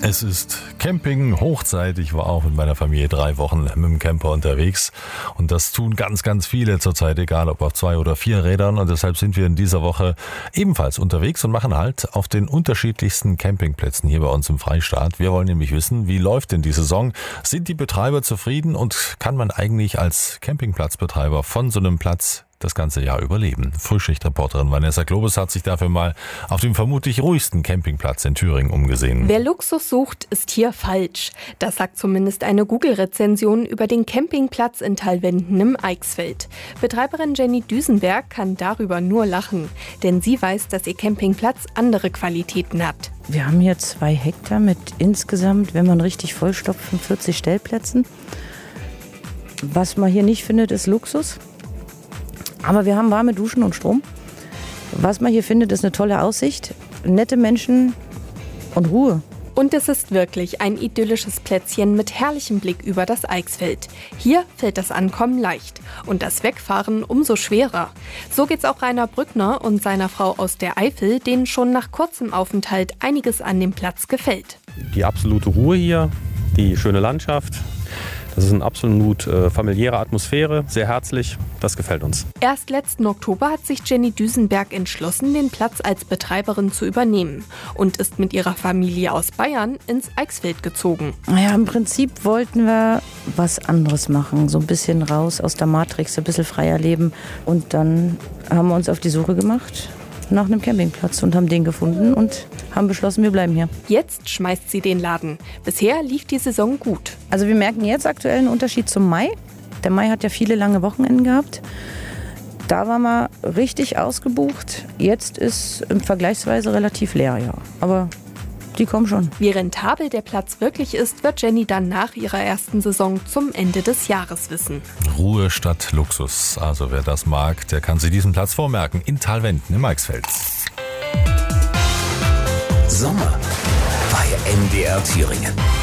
Es ist Camping-Hochzeit. Ich war auch mit meiner Familie 3 Wochen mit dem Camper unterwegs. Und das tun ganz, ganz viele zurzeit, egal ob auf 2 oder 4 Rädern. Und deshalb sind wir in dieser Woche ebenfalls unterwegs und machen Halt auf den unterschiedlichsten Campingplätzen hier bei uns im Freistaat. Wir wollen nämlich wissen, wie läuft denn die Saison? Sind die Betreiber zufrieden und kann man eigentlich als Campingplatzbetreiber von so einem Platz das ganze Jahr überleben? Frühschichtreporterin Vanessa Globus hat sich dafür mal auf dem vermutlich ruhigsten Campingplatz in Thüringen umgesehen. Wer Luxus sucht, ist hier falsch. Das sagt zumindest eine Google-Rezension über den Campingplatz in Thalwenden im Eichsfeld. Betreiberin Jenny Düsenberg kann darüber nur lachen, denn sie weiß, dass ihr Campingplatz andere Qualitäten hat. Wir haben hier 2 Hektar mit insgesamt, wenn man richtig vollstopft, 45 Stellplätzen. Was man hier nicht findet, ist Luxus. Aber wir haben warme Duschen und Strom. Was man hier findet, ist eine tolle Aussicht, nette Menschen und Ruhe. Und es ist wirklich ein idyllisches Plätzchen mit herrlichem Blick über das Eichsfeld. Hier fällt das Ankommen leicht und das Wegfahren umso schwerer. So geht's auch Rainer Brückner und seiner Frau aus der Eifel, denen schon nach kurzem Aufenthalt einiges an dem Platz gefällt. Die absolute Ruhe hier, die schöne Landschaft. Das ist eine absolut familiäre Atmosphäre, sehr herzlich, das gefällt uns. Erst letzten Oktober hat sich Jenny Düsenberg entschlossen, den Platz als Betreiberin zu übernehmen und ist mit ihrer Familie aus Bayern ins Eichsfeld gezogen. Ja, im Prinzip wollten wir was anderes machen, so ein bisschen raus aus der Matrix, ein bisschen freier leben. Und dann haben wir uns auf die Suche gemacht nach einem Campingplatz und haben den gefunden und haben beschlossen, wir bleiben hier. Jetzt schmeißt sie den Laden. Bisher lief die Saison gut. Also wir merken jetzt aktuell einen Unterschied zum Mai. Der Mai hat ja viele lange Wochenenden gehabt. Da waren wir richtig ausgebucht. Jetzt ist vergleichsweise relativ leer, ja. Aber die kommen schon. Wie rentabel der Platz wirklich ist, wird Jenny dann nach ihrer ersten Saison zum Ende des Jahres wissen. Ruhe statt Luxus. Also wer das mag, der kann sich diesen Platz vormerken. In Thalwenden im Eichsfeld. Sommer bei MDR Thüringen.